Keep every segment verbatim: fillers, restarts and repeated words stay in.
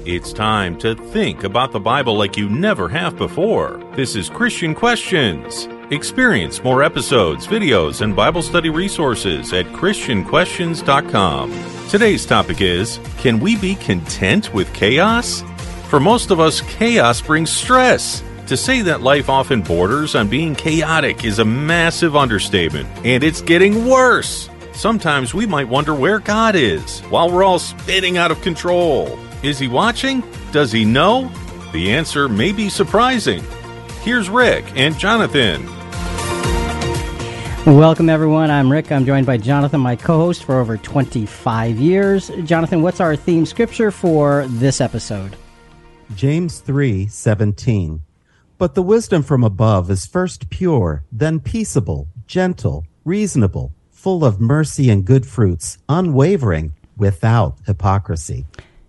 It's time to think about the Bible like you never have before. This is Christian Questions. Experience more episodes, videos, and Bible study resources at Christian Questions dot com. Today's topic is, can we be content with chaos? For most of us, chaos brings stress. To say that life often borders on being chaotic is a massive understatement, and it's getting worse. Sometimes we might wonder where God is while we're all spinning out of control. Is he watching? Does he know? The answer may be surprising. Here's Rick and Jonathan. Welcome, everyone. I'm Rick. I'm joined by Jonathan, my co-host for over twenty-five years. Jonathan, what's our theme scripture for this episode? James three seventeen. But the wisdom from above is first pure, then peaceable, gentle, reasonable, full of mercy and good fruits, unwavering, without hypocrisy.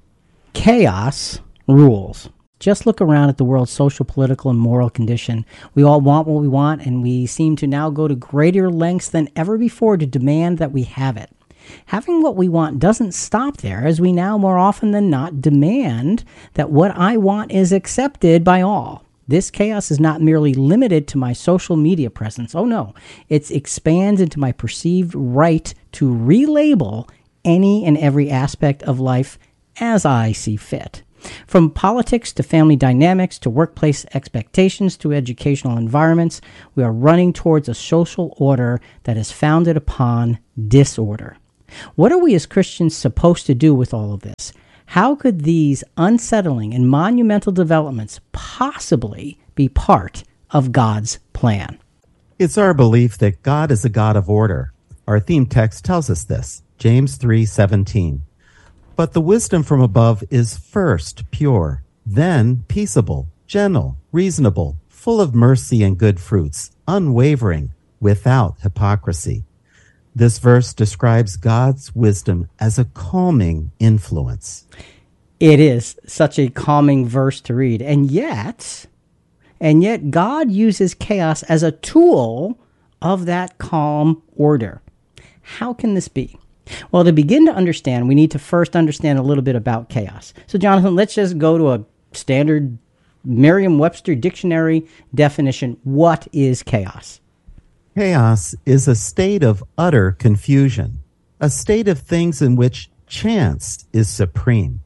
Chaos rules. Just look around at the world's social, political, and moral condition. We all want what we want, and we seem to now go to greater lengths than ever before to demand that we have it. Having what we want doesn't stop there, as we now more often than not demand that what I want is accepted by all. This chaos is not merely limited to my social media presence. Oh no, it expands into my perceived right to relabel any and every aspect of life as I see fit. From politics to family dynamics to workplace expectations to educational environments, we are running towards a social order that is founded upon disorder. What are we as Christians supposed to do with all of this? How could these unsettling and monumental developments possibly be part of God's plan? It's our belief that God is a God of order. Our theme text tells us this, James three seventeen. But the wisdom from above is first pure, then peaceable, gentle, reasonable, full of mercy and good fruits, unwavering, without hypocrisy. This verse describes God's wisdom as a calming influence. It is such a calming verse to read. And yet, and yet God uses chaos as a tool of that calm order. How can this be? Well, to begin to understand, we need to first understand a little bit about chaos. So, Jonathan, let's just go to a standard Merriam-Webster dictionary definition. What is chaos? Chaos is a state of utter confusion, a state of things in which chance is supreme.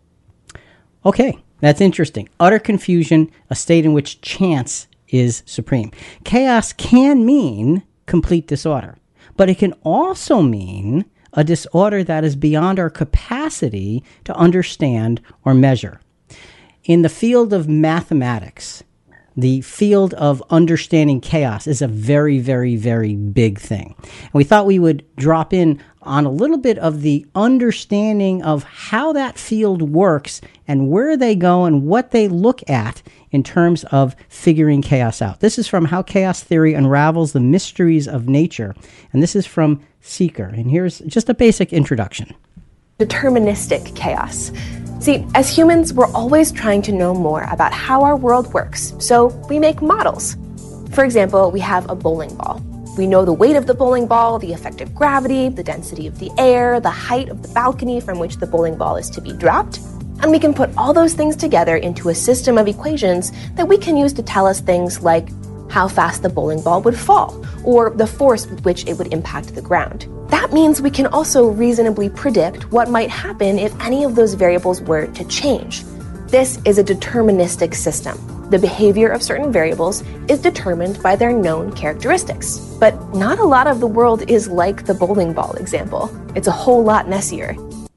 Okay, that's interesting. Utter confusion, a state in which chance is supreme. Chaos can mean complete disorder, but it can also mean a disorder that is beyond our capacity to understand or measure. In the field of mathematics, the field of understanding chaos is a very, very, very big thing. And we thought we would drop in on a little bit of the understanding of how that field works and where they go and what they look at in terms of figuring chaos out. This is from How Chaos Theory Unravels the Mysteries of Nature. And this is from Seeker. And here's just a basic introduction. Deterministic chaos. See, as humans, we're always trying to know more about how our world works, so we make models. For example, we have a bowling ball. We know the weight of the bowling ball, the effective gravity, the density of the air, the height of the balcony from which the bowling ball is to be dropped, and we can put all those things together into a system of equations that we can use to tell us things like how fast the bowling ball would fall, or the force with which it would impact the ground. That means we can also reasonably predict what might happen if any of those variables were to change. This is a deterministic system. The behavior of certain variables is determined by their known characteristics. But not a lot of the world is like the bowling ball example. It's a whole lot messier.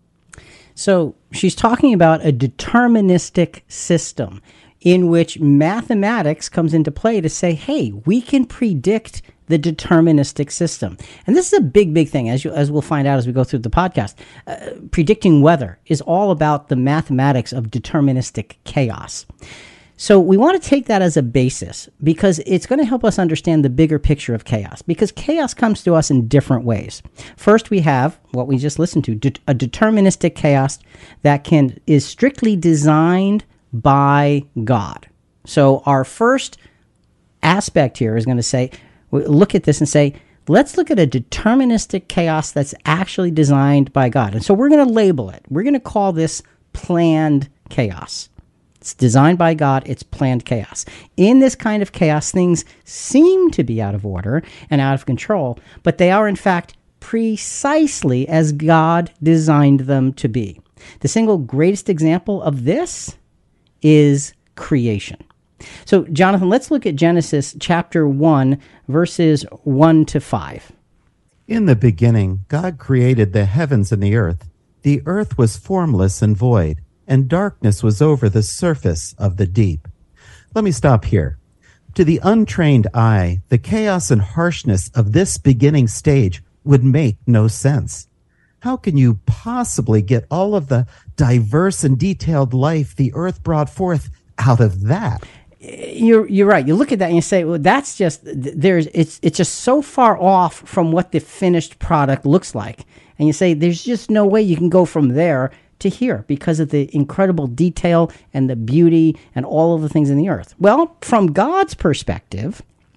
So she's talking about a deterministic system in which mathematics comes into play to say, hey, we can predict the deterministic system. And this is a big, big thing, as you, as we'll find out as we go through the podcast. Uh, predicting weather is all about the mathematics of deterministic chaos. So we want to take that as a basis because it's going to help us understand the bigger picture of chaos, because chaos comes to us in different ways. First, we have what we just listened to, de- a deterministic chaos that can is strictly designed by God. So our first aspect here is going to say, look at this and say, let's look at a deterministic chaos that's actually designed by God. And so we're going to label it. We're going to call this planned chaos. It's designed by God. It's planned chaos. In this kind of chaos, things seem to be out of order and out of control, but they are, in fact, precisely as God designed them to be. The single greatest example of this is creation. So, Jonathan, let's look at Genesis chapter one, verses one to five. In the beginning, God created the heavens and the earth. The earth was formless and void, and darkness was over the surface of the deep. Let me stop here. To the untrained eye, the chaos and harshness of this beginning stage would make no sense. How can you possibly get all of the diverse and detailed life the earth brought forth out of that? You're you're right. You look at that and you say, well, that's just there's it's it's just so far off from what the finished product looks like. And you say there's just no way you can go from there to here because of the incredible detail and the beauty and all of the things in the earth. Well, from God's perspective,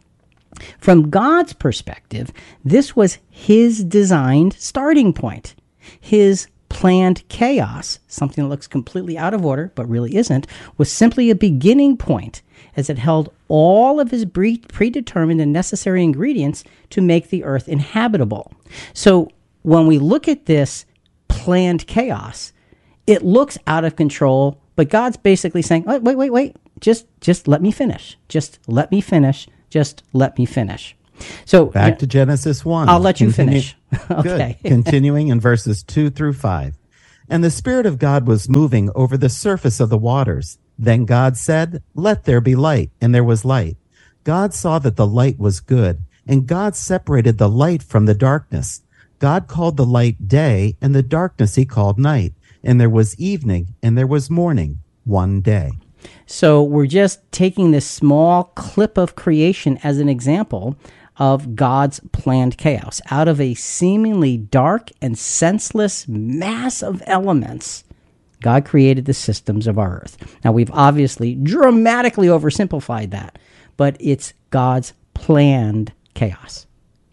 from God's perspective, this was his designed starting point. His planned chaos, something that looks completely out of order but really isn't, was simply a beginning point as it held all of his predetermined and necessary ingredients to make the earth inhabitable. So when we look at this planned chaos, it looks out of control, but God's basically saying, wait, wait, wait, wait, just, just let me finish. Just let me finish. Just let me finish. So back you know, to Genesis one. I'll let you Continue, finish. Okay. Good. Continuing in verses two through five. And the Spirit of God was moving over the surface of the waters. Then God said, let there be light, and there was light. God saw that the light was good, and God separated the light from the darkness. God called the light day, and the darkness he called night. And there was evening, and there was morning, one day. So we're just taking this small clip of creation as an example of God's planned chaos. Out of a seemingly dark and senseless mass of elements, God created the systems of our earth. Now, we've obviously dramatically oversimplified that, but it's God's planned chaos.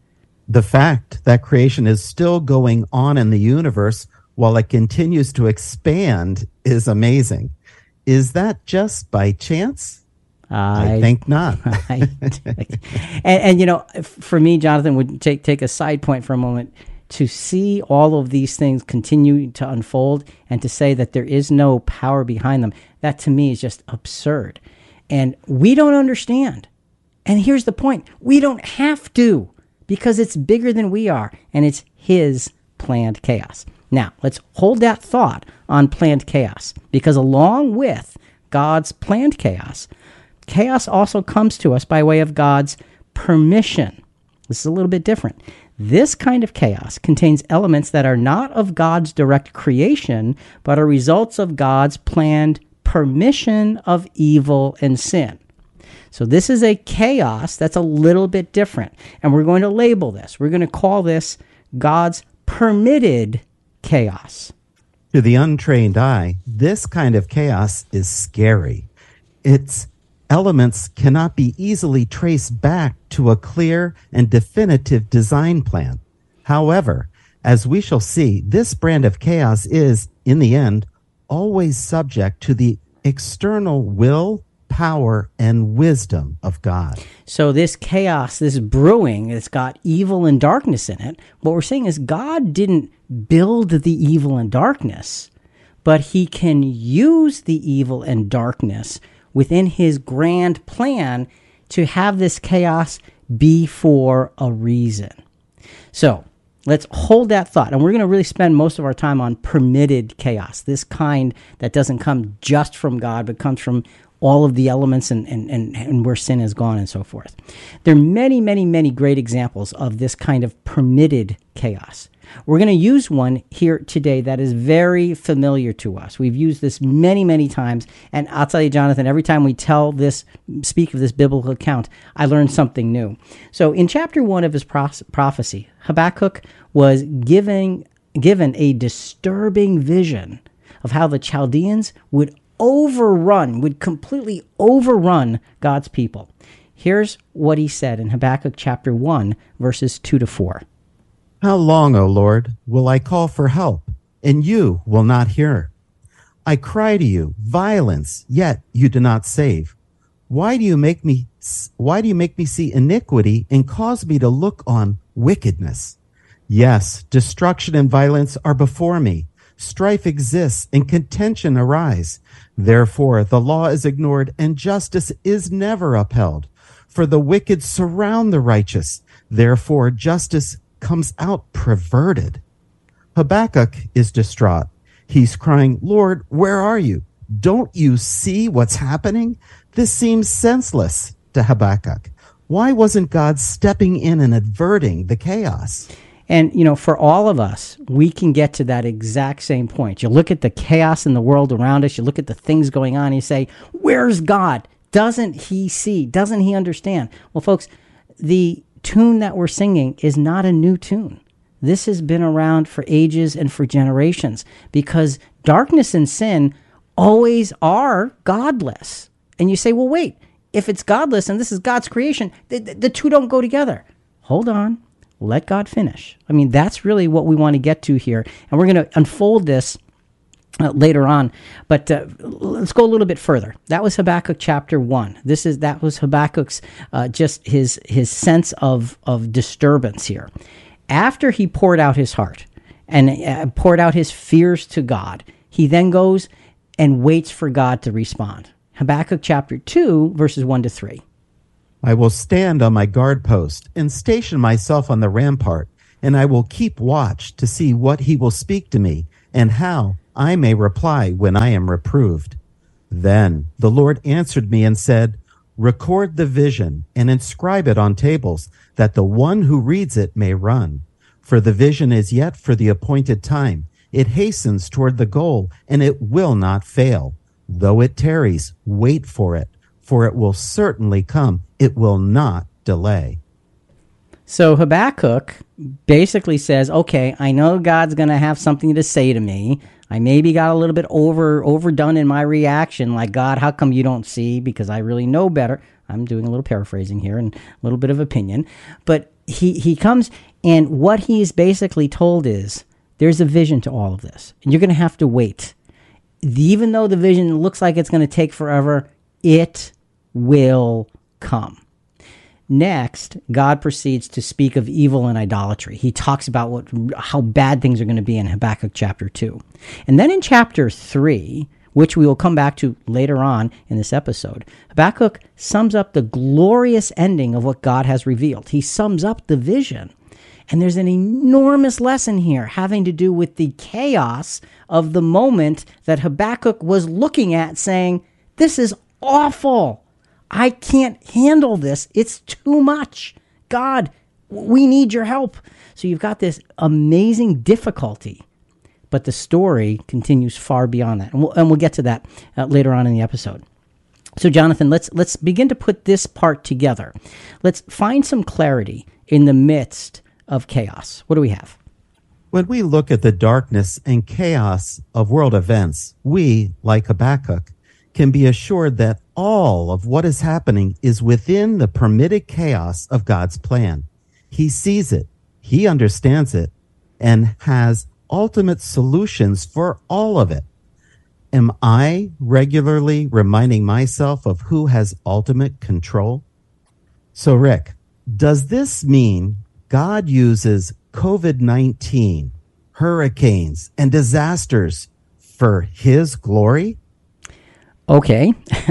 The fact that creation is still going on in the universe while it continues to expand is amazing. Is that just by chance? I, I think not. I, and, and, you know, for me, Jonathan, would take, take a side point for a moment. To see all of these things continue to unfold and to say that there is no power behind them, that to me is just absurd. And we don't understand. And here's the point. We don't have to, because it's bigger than we are, and it's his planned chaos. Now, let's hold that thought on planned chaos, because along with God's planned chaos, chaos also comes to us by way of God's permission. This is a little bit different. This kind of chaos contains elements that are not of God's direct creation, but are results of God's planned permission of evil and sin. So this is a chaos that's a little bit different, and we're going to label this. We're going to call this God's permitted chaos. To the untrained eye, this kind of chaos is scary. Its elements cannot be easily traced back to a clear and definitive design plan. However, as we shall see, this brand of chaos is, in the end, always subject to the external will, power, and wisdom of God. So this chaos, this brewing, it's got evil and darkness in it. What we're saying is God didn't build the evil and darkness, but he can use the evil and darkness within his grand plan to have this chaos be for a reason. So let's hold that thought. And we're going to really spend most of our time on permitted chaos, this kind that doesn't come just from God, but comes from all of the elements and, and, and, and where sin has gone and so forth. There are many, many, many great examples of this kind of permitted chaos. We're going to use one here today that is very familiar to us. We've used this many, many times, and I'll tell you, Jonathan, every time we tell this, speak of this biblical account, I learn something new. So in chapter one of his prophecy, Habakkuk was giving, given a disturbing vision of how the Chaldeans would overrun, would completely overrun God's people. Here's what he said in Habakkuk chapter one, verses two to four. How long, O Lord, will I call for help, and you will not hear? I cry to you, violence, yet you do not save. Why do you make me, why do you make me see iniquity and cause me to look on wickedness? Yes, destruction and violence are before me. Strife exists and contention arise. Therefore, the law is ignored and justice is never upheld. For the wicked surround the righteous. Therefore, justice comes out perverted. Habakkuk is distraught. He's crying, Lord, where are you? Don't you see what's happening? This seems senseless to Habakkuk. Why wasn't God stepping in and averting the chaos? And, you know, for all of us, we can get to that exact same point. You look at the chaos in the world around us, you look at the things going on, and you say, where's God? Doesn't he see? Doesn't he understand? Well, folks, the tune that we're singing is not a new tune. This has been around for ages and for generations because darkness and sin always are godless. And you say, well, wait, if it's godless and this is God's creation, the, the two don't go together. Hold on. Let God finish. I mean, that's really what we want to get to here. And we're going to unfold this uh, later on. But uh, let's go a little bit further. That was Habakkuk chapter one. This is That was Habakkuk's, uh, just his his sense of, of disturbance here. After he poured out his heart and uh, poured out his fears to God, he then goes and waits for God to respond. Habakkuk chapter two, verses one to three. I will stand on my guard post and station myself on the rampart, and I will keep watch to see what he will speak to me and how I may reply when I am reproved. Then the Lord answered me and said, record the vision and inscribe it on tables, that the one who reads it may run. For the vision is yet for the appointed time. It hastens toward the goal, and it will not fail. Though it tarries, wait for it, for it will certainly come. It will not delay. So Habakkuk basically says, okay, I know God's going to have something to say to me. I maybe got a little bit over overdone in my reaction, like, God, how come you don't see? Because I really know better. I'm doing a little paraphrasing here and a little bit of opinion. But he, he comes, and what he's basically told is, there's a vision to all of this, and you're going to have to wait. Even though the vision looks like it's going to take forever, it will come. Next, God proceeds to speak of evil and idolatry. He talks about what how bad things are going to be in Habakkuk chapter two. And then in chapter three, which we will come back to later on in this episode, Habakkuk sums up the glorious ending of what God has revealed. He sums up the vision. And there's an enormous lesson here having to do with the chaos of the moment that Habakkuk was looking at, saying, this is awful. I can't handle this. It's too much. God, we need your help. So you've got this amazing difficulty, but the story continues far beyond that. And we'll, and we'll get to that uh, later on in the episode. So Jonathan, let's let's begin to put this part together. Let's find some clarity in the midst of chaos. What do we have? When we look at the darkness and chaos of world events, we, like Habakkuk, can be assured that all of what is happening is within the permitted chaos of God's plan. He sees it, he understands it, and has ultimate solutions for all of it. Am I regularly reminding myself of who has ultimate control? So, Rick, does this mean God uses covid nineteen, hurricanes, and disasters for his glory? Okay.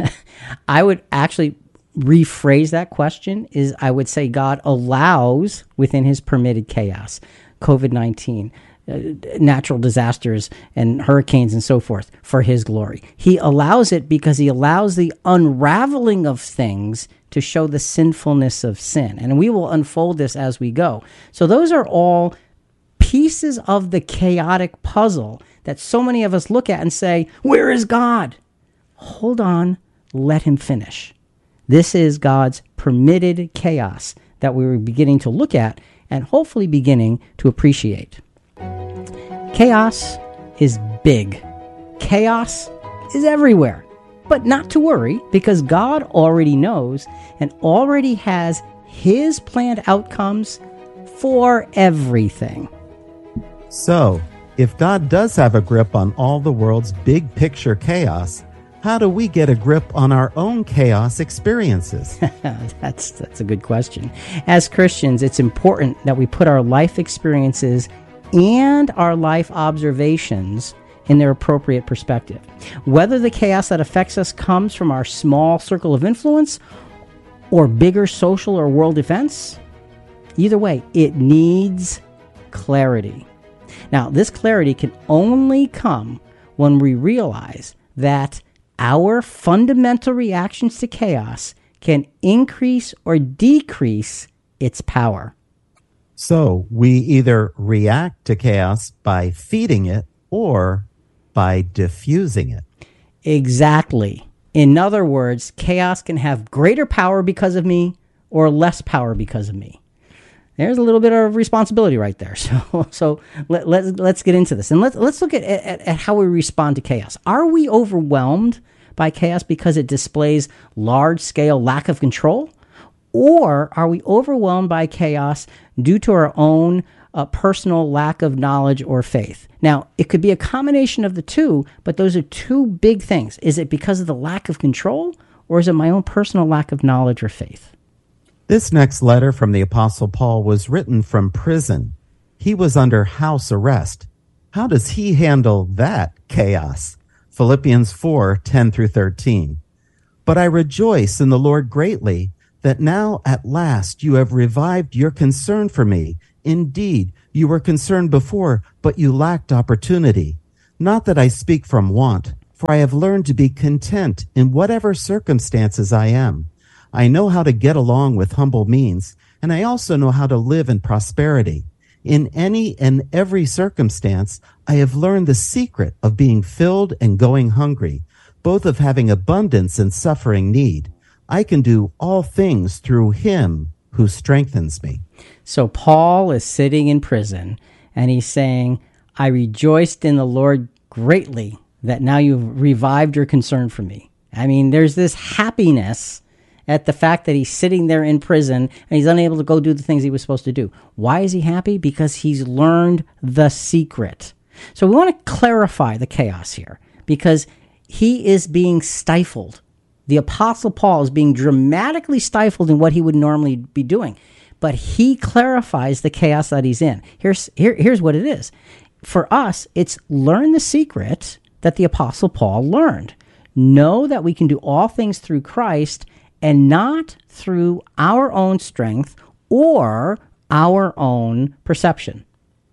I would actually rephrase that question is I would say God allows within his permitted chaos, covid nineteen, uh, natural disasters and hurricanes and so forth for his glory. He allows it because he allows the unraveling of things to show the sinfulness of sin. And we will unfold this as we go. So those are all pieces of the chaotic puzzle that so many of us look at and say, where is God? Hold on, let him finish. This is God's permitted chaos that we were beginning to look at and hopefully beginning to appreciate. Chaos is big. Chaos is everywhere. But not to worry, because God already knows and already has his planned outcomes for everything. So, If God does have a grip on all the world's big picture chaos, how do we get a grip on our own chaos experiences? that's that's a good question. As Christians, it's important that we put our life experiences and our life observations in their appropriate perspective. Whether the chaos that affects us comes from our small circle of influence or bigger social or world events, either way, it needs clarity. Now, this clarity can only come when we realize that our fundamental reactions to chaos can increase or decrease its power. So we either react to chaos by feeding it or by diffusing it. Exactly. In other words, chaos can have greater power because of me or less power because of me. There's a little bit of responsibility right there. So, so let, let's let's get into this, and let's let's look at, at at how we respond to chaos. Are we overwhelmed by chaos because it displays large-scale lack of control, or are we overwhelmed by chaos due to our own uh, personal lack of knowledge or faith? Now, it could be a combination of the two, but those are two big things. Is it because of the lack of control, or is it my own personal lack of knowledge or faith? This next letter from the Apostle Paul was written from prison. He was under house arrest. How does he handle that chaos? Philippians four, ten through thirteen. But I rejoice in the Lord greatly that now at last you have revived your concern for me. Indeed, you were concerned before, but you lacked opportunity. Not that I speak from want, for I have learned to be content in whatever circumstances I am. I know how to get along with humble means, and I also know how to live in prosperity. In any and every circumstance, I have learned the secret of being filled and going hungry, both of having abundance and suffering need. I can do all things through him who strengthens me. So Paul is sitting in prison, and he's saying, I rejoiced in the Lord greatly that now you've revived your concern for me. I mean, there's this happiness at the fact that he's sitting there in prison and he's unable to go do the things he was supposed to do. Why is he happy? Because he's learned the secret. So we want to clarify the chaos here, because he is being stifled. The Apostle Paul is being dramatically stifled in what he would normally be doing. But he clarifies the chaos that he's in. Here's, here, here's what it is. For us, it's learn the secret that the Apostle Paul learned. Know that we can do all things through Christ and not through our own strength or our own perception.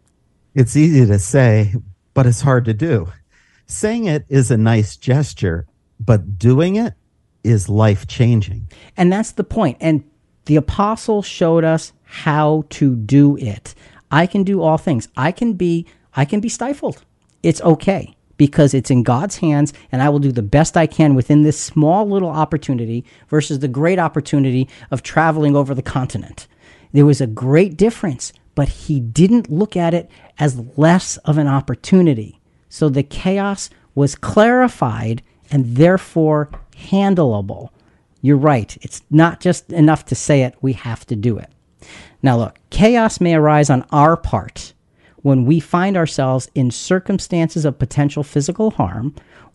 It's easy to say, but it's hard to do. Saying it is a nice gesture, but doing it is life-changing. And that's the point. And the apostle showed us how to do it. I can do all things. I can be, I can be stifled. It's okay, because it's in God's hands, and I will do the best I can within this small little opportunity versus the great opportunity of traveling over the continent. There was a great difference, but he didn't look at it as less of an opportunity. So the chaos was clarified and therefore handleable. You're right. It's not just enough to say it. We have to do it. Now look, chaos may arise on our part when we find ourselves in circumstances of potential physical harm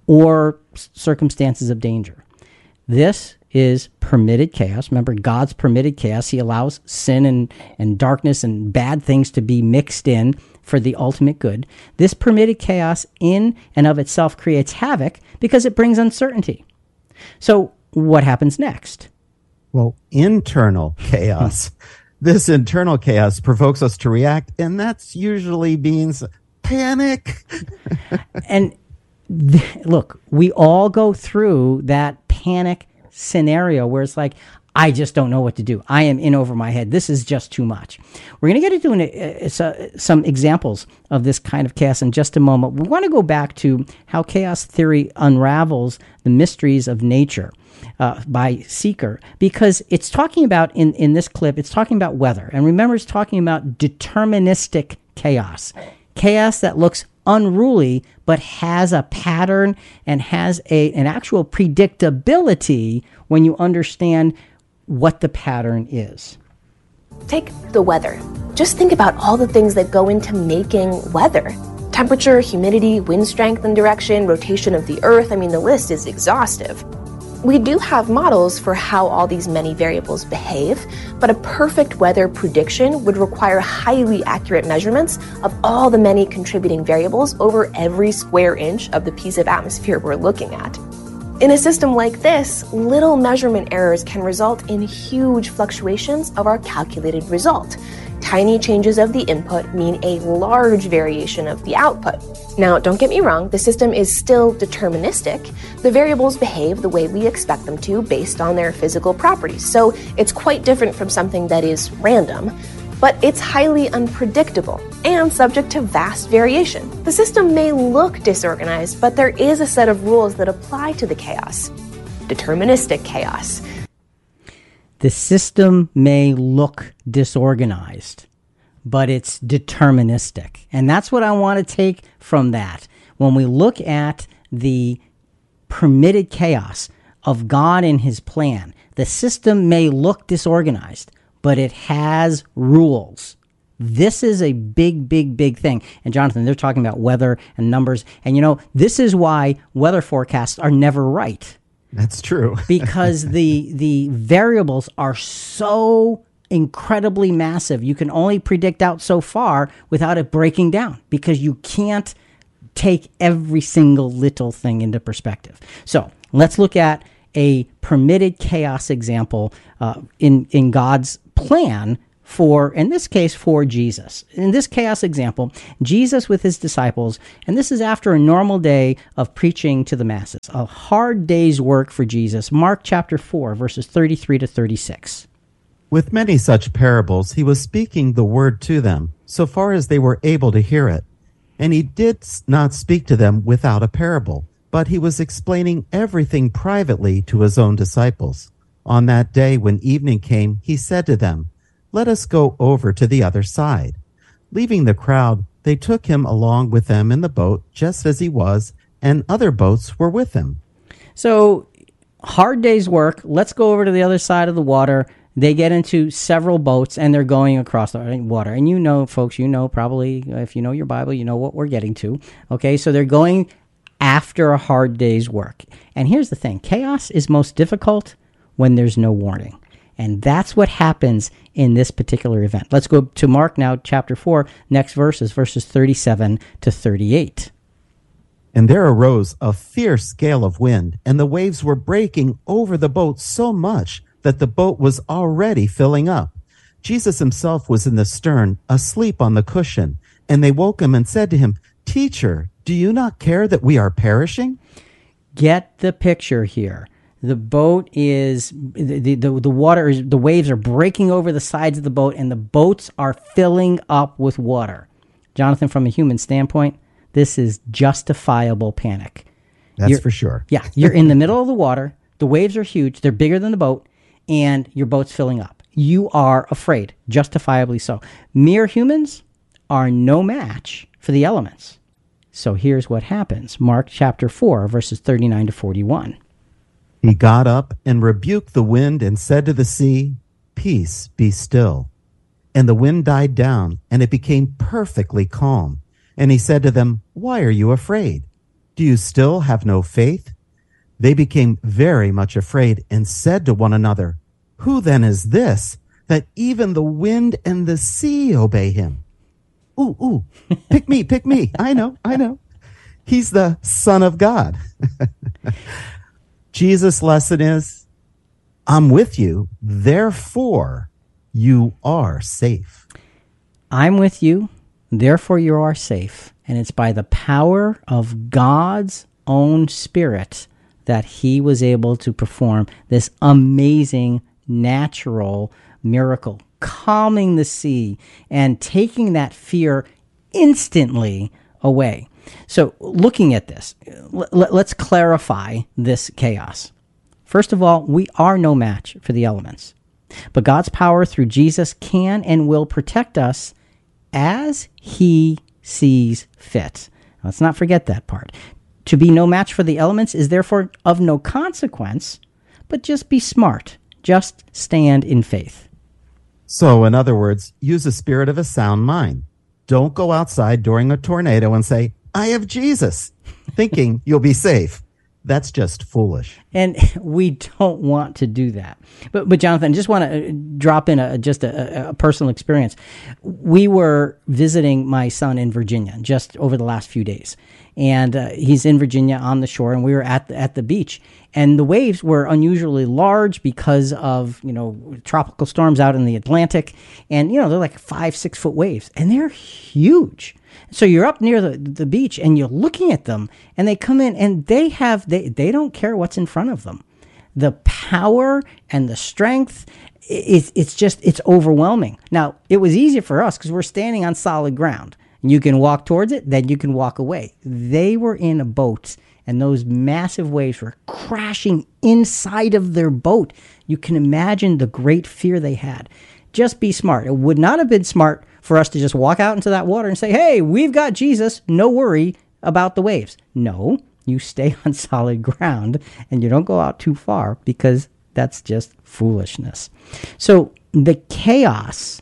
or circumstances of danger. This is permitted chaos. Remember, God's permitted chaos. He allows sin and, and darkness and bad things to be mixed in for the ultimate good. This permitted chaos in and of itself creates havoc because it brings uncertainty. So what happens next? Well, internal chaos. This internal chaos provokes us to react, and that's usually means panic. And th- look, we all go through that panic scenario where it's like, I just don't know what to do. I am in over my head. This is just too much. We're going to get into an, uh, uh, some examples of this kind of chaos in just a moment. We want to go back to how chaos theory unravels the mysteries of nature. Uh, by Seeker, because it's talking about, in, in this clip, it's talking about weather. And remember, it's talking about deterministic chaos. Chaos that looks unruly, but has a pattern and has a an actual predictability when you understand what the pattern is. Take the weather. Just think about all the things that go into making weather. Temperature, humidity, wind strength and direction, rotation of the Earth, I mean, the list is exhaustive. We do have models for how all these many variables behave, but a perfect weather prediction would require highly accurate measurements of all the many contributing variables over every square inch of the piece of atmosphere we're looking at. In a system like this, little measurement errors can result in huge fluctuations of our calculated result. Tiny changes of the input mean a large variation of the output. Now, don't get me wrong, the system is still deterministic. The variables behave the way we expect them to based on their physical properties, so it's quite different from something that is random. But it's highly unpredictable and subject to vast variation. The system may look disorganized, but there is a set of rules that apply to the chaos. Deterministic chaos. The system may look disorganized, but it's deterministic. And that's what I want to take from that. When we look at the permitted chaos of God and his plan, the system may look disorganized, but it has rules. This is a big, big, big thing. And Jonathan, they're talking about weather and numbers. And you know, this is why weather forecasts are never right. That's true. Because the the variables are so incredibly massive. You can only predict out so far without it breaking down, because you can't take every single little thing into perspective. So let's look at a permitted chaos example uh, in, in God's plan for, in this case, for Jesus. In this chaos example, Jesus with his disciples, and this is after a normal day of preaching to the masses, a hard day's work for Jesus. Mark chapter four, verses thirty-three to thirty-six. With many such parables, he was speaking the word to them, so far as they were able to hear it. And he did not speak to them without a parable, but he was explaining everything privately to his own disciples. On that day, when evening came, he said to them, "Let us go over to the other side." Leaving the crowd, they took him along with them in the boat, just as he was, and other boats were with him. So, hard day's work. Let's go over to the other side of the water. They get into several boats, and they're going across the water. And you know, folks, you know probably, if you know your Bible, you know what we're getting to. Okay, so they're going after a hard day's work. And here's the thing. Chaos is most difficult when there's no warning. And that's what happens in this particular event. Let's go to Mark now, chapter four, next verses, verses thirty-seven to thirty-eight. And there arose a fierce gale of wind, and the waves were breaking over the boat so much that the boat was already filling up. Jesus himself was in the stern, asleep on the cushion, and they woke him and said to him, "Teacher, do you not care that we are perishing?" Get the picture here. The boat is, the, the, the water is, the waves are breaking over the sides of the boat, and the boats are filling up with water. Jonathan, from a human standpoint, this is justifiable panic. That's You're, for sure. Yeah, you're in the middle of the water. The waves are huge. They're bigger than the boat, and your boat's filling up. You are afraid, justifiably so. Mere humans are no match for the elements. So here's what happens. Mark chapter four, verses thirty-nine to forty-one. He got up and rebuked the wind and said to the sea, "Peace, be still." And the wind died down, and it became perfectly calm. And he said to them, "Why are you afraid? Do you still have no faith?" They became very much afraid and said to one another, "Who then is this, that even the wind and the sea obey him?" Ooh, ooh, pick me, pick me. I know, I know. He's the Son of God. Jesus' lesson is, I'm with you, therefore you are safe. I'm with you, therefore you are safe. And it's by the power of God's own Spirit that he was able to perform this amazing natural miracle, calming the sea and taking that fear instantly away. So looking at this, let's clarify this chaos. First of all, we are no match for the elements. But God's power through Jesus can and will protect us as he sees fit. Let's not forget that part. To be no match for the elements is therefore of no consequence, but just be smart. Just stand in faith. So, in other words, use the spirit of a sound mind. Don't go outside during a tornado and say, I have Jesus, thinking you'll be safe. That's just foolish. And we don't want to do that. But, but Jonathan, I just want to drop in a, just a, a personal experience. We were visiting my son in Virginia just over the last few days. And uh, he's in Virginia on the shore, and we were at the, at the beach. And the waves were unusually large because of, you know, tropical storms out in the Atlantic. And, you know, they're like five, six foot waves. And they're huge. So you're up near the, the beach and you're looking at them, and they come in and they have, they, they don't care what's in front of them. The power and the strength, it, it's just, it's overwhelming. Now, it was easier for us because we're standing on solid ground. You can walk towards it, then you can walk away. They were in a boat, and those massive waves were crashing inside of their boat. You can imagine the great fear they had. Just be smart. It would not have been smart for us to just walk out into that water and say, hey, we've got Jesus, no worry about the waves. No, you stay on solid ground and you don't go out too far, because that's just foolishness. So the chaos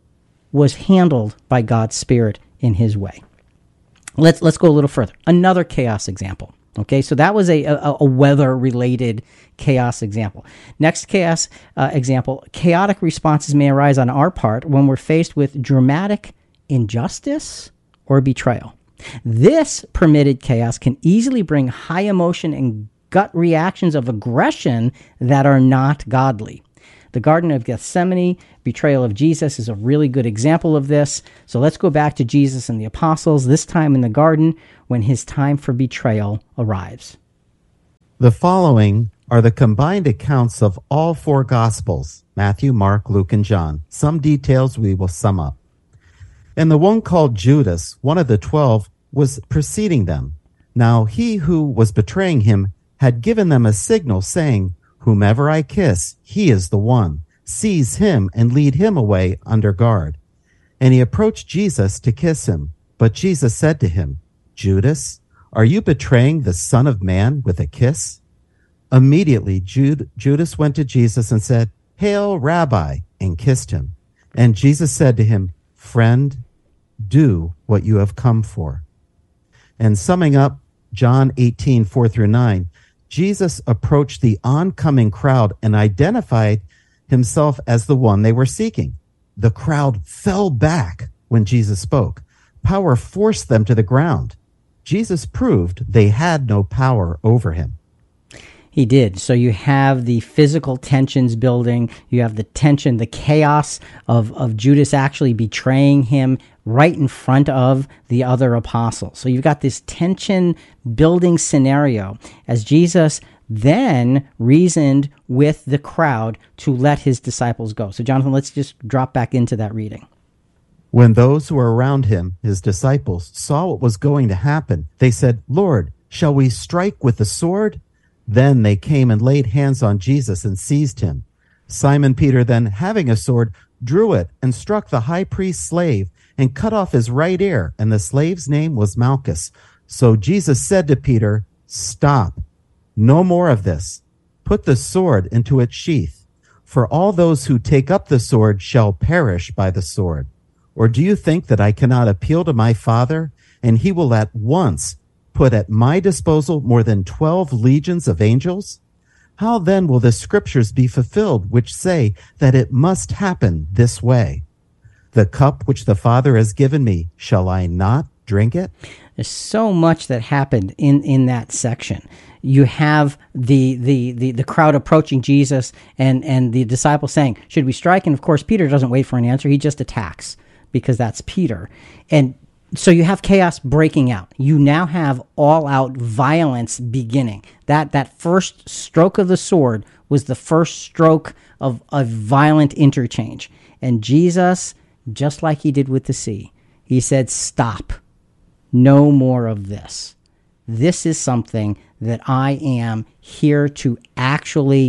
was handled by God's Spirit in his way. Let's let's go a little further. Another chaos example. Okay, so that was a, a, a weather-related chaos example. Next chaos uh, example, chaotic responses may arise on our part when we're faced with dramatic injustice or betrayal. This permitted chaos can easily bring high emotion and gut reactions of aggression that are not godly. The Garden of Gethsemane betrayal of Jesus is a really good example of this. So let's go back to Jesus and the apostles, this time in the garden when his time for betrayal arrives. The following are the combined accounts of all four Gospels, Matthew, Mark, Luke, and John. Some details we will sum up. And the one called Judas, one of the twelve, was preceding them. Now he who was betraying him had given them a signal, saying, whomever I kiss, he is the one. Seize him and lead him away under guard. And he approached Jesus to kiss him. But Jesus said to him, Judas, are you betraying the Son of Man with a kiss? Immediately Jude, Judas went to Jesus and said, Hail, Rabbi, and kissed him. And Jesus said to him, Friend, do what you have come for. And summing up John eighteen, four through nine, Jesus approached the oncoming crowd and identified himself as the one they were seeking. The crowd fell back when Jesus spoke. Power forced them to the ground. Jesus proved they had no power over him. He did. So you have the physical tensions building. You have the tension, the chaos of, of Judas actually betraying him right in front of the other apostles. So you've got this tension building scenario as Jesus then reasoned with the crowd to let his disciples go. So Jonathan, let's just drop back into that reading. When those who were around him, his disciples, saw what was going to happen, they said, Lord, shall we strike with the sword? Then they came and laid hands on Jesus and seized him. Simon Peter then, having a sword, drew it and struck the high priest's slave and cut off his right ear, and the slave's name was Malchus. So Jesus said to Peter, Stop, no more of this. Put the sword into its sheath, for all those who take up the sword shall perish by the sword. Or do you think that I cannot appeal to my Father, and he will at once put at my disposal more than twelve legions of angels? How then will the scriptures be fulfilled which say that it must happen this way? The cup which the Father has given me, shall I not drink it? There's so much that happened in, in that section. You have the, the, the, the crowd approaching Jesus and, and the disciples saying, should we strike? And of course, Peter doesn't wait for an answer. He just attacks because that's Peter. And so you have chaos breaking out. You now have all-out violence beginning. That that first stroke of the sword was the first stroke of a violent interchange. And Jesus, just like he did with the sea, he said, stop. No more of this. This is something that I am here to actually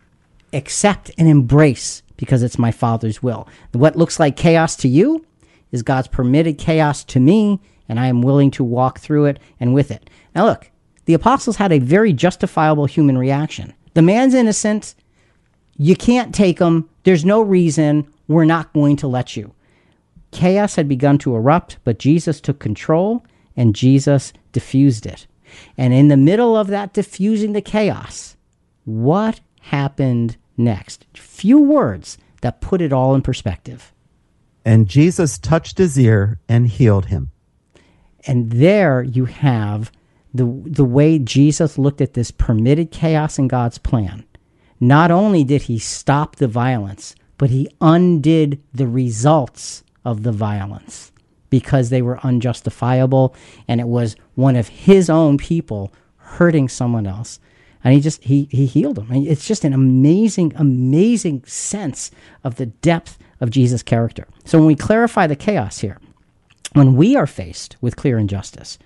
accept and embrace because it's my Father's will. What looks like chaos to you is God's permitted chaos to me, and I am willing to walk through it and with it. Now look, the apostles had a very justifiable human reaction. The man's innocent. You can't take him. There's no reason. We're not going to let you. Chaos had begun to erupt, but Jesus took control and Jesus diffused it. And in the middle of that diffusing the chaos, what happened next? Few words that put it all in perspective. And Jesus touched his ear and healed him. And there you have the the way Jesus looked at this permitted chaos in God's plan. Not only did he stop the violence, but he undid the results of the violence because they were unjustifiable, and it was one of his own people hurting someone else. And he just, he, he healed them. And it's just an amazing, amazing sense of the depth of Jesus' character. So when we clarify the chaos here, when we are faced with clear injustice,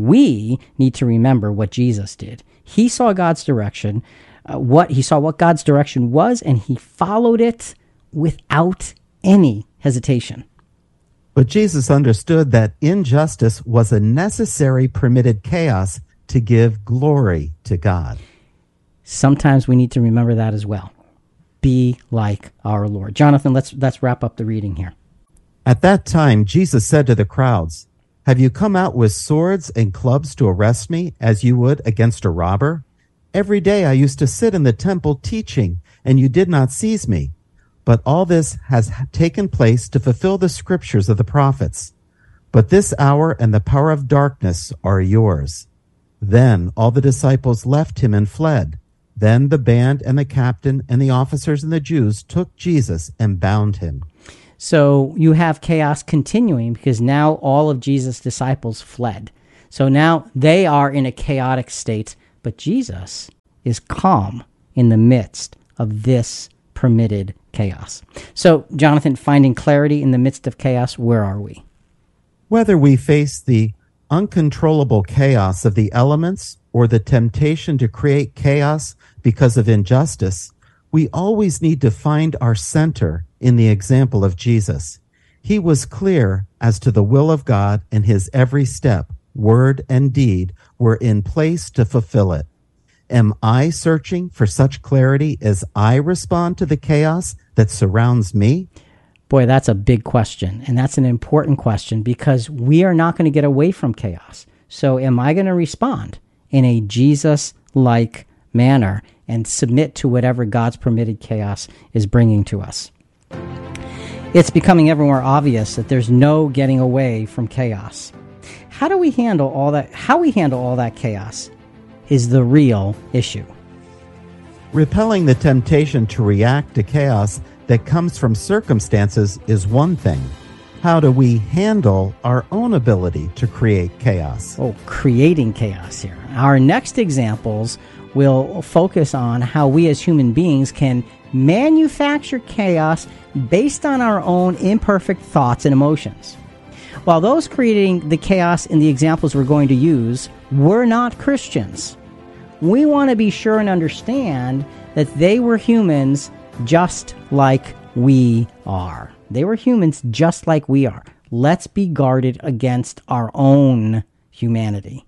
we need to remember what Jesus did. He saw God's direction, uh, what he saw what God's direction was, and he followed it without any hesitation. But Jesus understood that injustice was a necessary permitted chaos to give glory to God. Sometimes we need to remember that as well. Be like our Lord. Jonathan, let's let's wrap up the reading here. At that time, Jesus said to the crowds, "Have you come out with swords and clubs to arrest me, as you would against a robber? Every day I used to sit in the temple teaching, and you did not seize me. But all this has taken place to fulfill the scriptures of the prophets. But this hour and the power of darkness are yours." Then all the disciples left him and fled. Then the band and the captain and the officers and the Jews took Jesus and bound him. So you have chaos continuing because now all of Jesus' disciples fled. So now they are in a chaotic state, but Jesus is calm in the midst of this permitted chaos. So, Jonathan, finding clarity in the midst of chaos, where are we? Whether we face the uncontrollable chaos of the elements or the temptation to create chaos because of injustice, we always need to find our center in the example of Jesus. He was clear as to the will of God, and his every step, word, and deed were in place to fulfill it. Am I searching for such clarity as I respond to the chaos that surrounds me? Boy, that's a big question, and that's an important question because we are not going to get away from chaos. So am I going to respond in a Jesus-like manner and submit to whatever God's permitted chaos is bringing to us? It's becoming ever more obvious that there's no getting away from chaos. How do we handle all that? How we handle all that chaos is the real issue. Repelling the temptation to react to chaos that comes from circumstances is one thing. How do we handle our own ability to create chaos? Oh, creating chaos here. Our next examples will focus on how we as human beings can manufacture chaos based on our own imperfect thoughts and emotions. While those creating the chaos in the examples we're going to use were not Christians, we want to be sure and understand that they were humans just like we are. They were humans just like we are. Let's be guarded against our own humanity.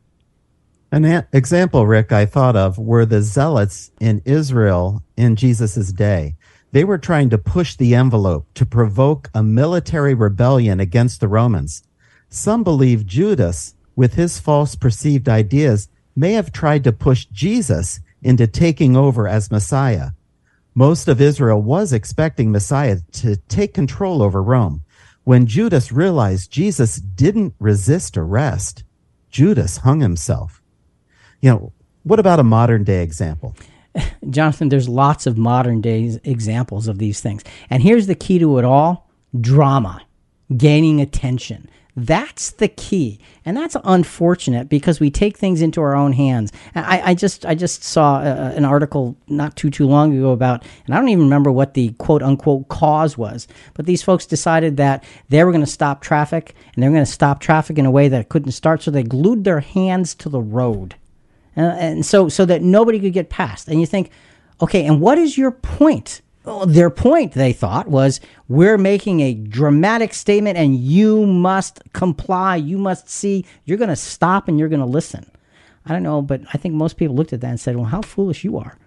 An a- example, Rick, I thought of were the zealots in Israel in Jesus' day. They were trying to push the envelope to provoke a military rebellion against the Romans. Some believe Judas, with his false perceived ideas, may have tried to push Jesus into taking over as Messiah. Most of Israel was expecting Messiah to take control over Rome. When Judas realized Jesus didn't resist arrest, Judas hung himself. You know, what about a modern day example? Jonathan, there's lots of modern day examples of these things. And here's the key to it all: drama, gaining attention. That's the key. And that's unfortunate because we take things into our own hands. I, I just I just saw a, an article not too, too long ago about, and I don't even remember what the quote-unquote cause was, but these folks decided that they were going to stop traffic, and they were going to stop traffic in a way that it couldn't start, so they glued their hands to the road. Uh, and so so that nobody could get past. And you think, okay, and what is your point? Well, their point, they thought, was we're making a dramatic statement and you must comply. You must see. You're going to stop and you're going to listen. I don't know, but I think most people looked at that and said, well, how foolish you are.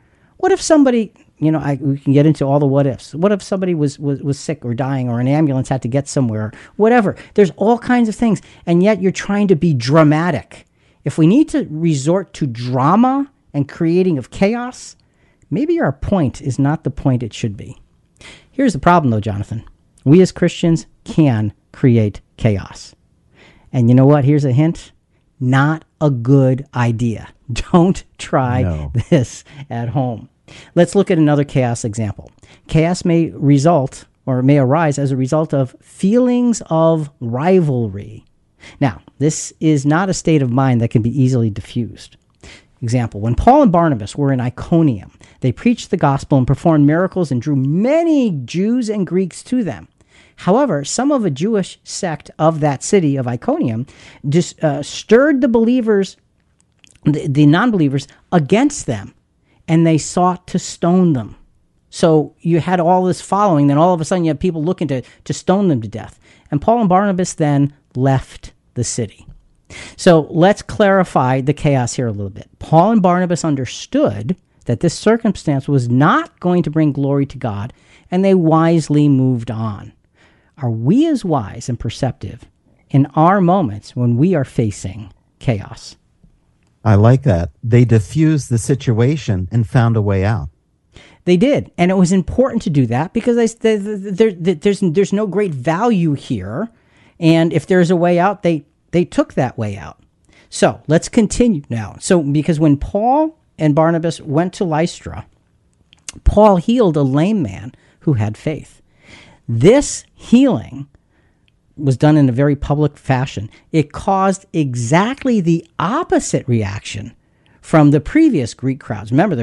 What if somebody, you know, I, we can get into all the what ifs. What if somebody was, was, was sick or dying, or an ambulance had to get somewhere, whatever. There's all kinds of things. And yet you're trying to be dramatic. If we need to resort to drama and creating of chaos, maybe our point is not the point it should be. Here's the problem, though, Jonathan. We as Christians can create chaos. And you know what? Here's a hint. Not a good idea. Don't try No. this at home. Let's look at another chaos example. Chaos may result or may arise as a result of feelings of rivalry. Now, this is not a state of mind that can be easily diffused. Example, when Paul and Barnabas were in Iconium, they preached the gospel and performed miracles and drew many Jews and Greeks to them. However, some of a Jewish sect of that city of Iconium just uh, stirred the believers, the, the non-believers, against them, and they sought to stone them. So you had all this following, then all of a sudden you had people looking to, to stone them to death. And Paul and Barnabas then left the city. So let's clarify the chaos here a little bit. Paul and Barnabas understood that this circumstance was not going to bring glory to God, and they wisely moved on. Are we as wise and perceptive in our moments when we are facing chaos? I like that. They diffused the situation and found a way out. They did, and it was important to do that because they, there, there, there's there's no great value here, and if there's a way out, they they took that way out. So let's continue now. So because when Paul and Barnabas went to Lystra, Paul healed a lame man who had faith. This healing was done in a very public fashion. It caused exactly the opposite reaction from the previous Greek crowds. Remember, the